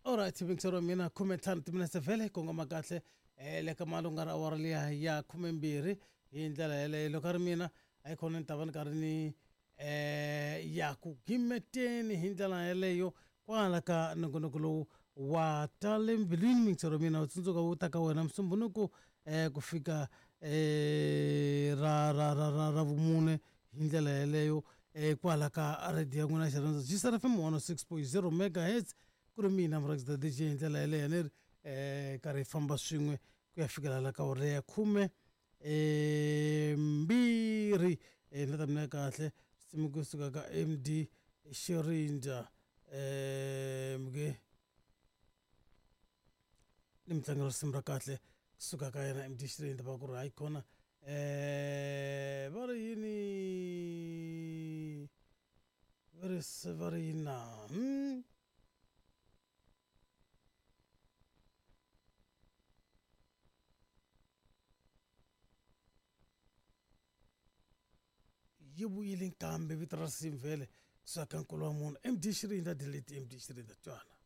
Alright, Victor mina kumetana timnese vele kongoma kahle le kamalunga ra warliya ya kumembiri indlela hele lokar mina ay konen taban karni ya ku gimeteni hindela hele yo kwala ka nungunukulo wa talem bilin Victor mina utsunzuka utaka wena msumbunuku kufika ra vumune hindlela hele yo kwala ka radio nguna sharanzo jisara FM 106.0 megahertz kuri mina mrakzda DJ ndlela yeleyo ni kari famba swin'we ku ya fikela la ka ore ya 12 na tamna kahle simu kusuka ka MD Shirinda mge nimtlangelo simra kahle kusuka ka yena MD Shirinda ba ku ri icona bari yini very yina yibu yilin kambe vitra simvele sakan kolomon MD Shirinda delete MD Shirinda twana